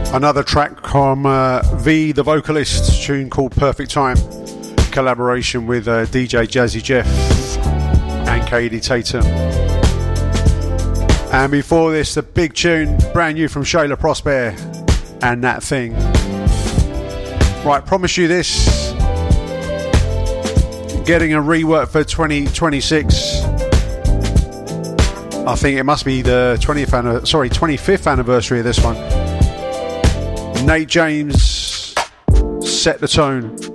Another track from V, the vocalist, tune called Perfect Time, collaboration with DJ Jazzy Jeff and Katie Tatum. And before this, the big tune, brand new from Shayla Prosper and That Thing. Right, promise you this, getting a rework for 2026. I think it must be the 25th anniversary of this one. Nate James, Set the Tone.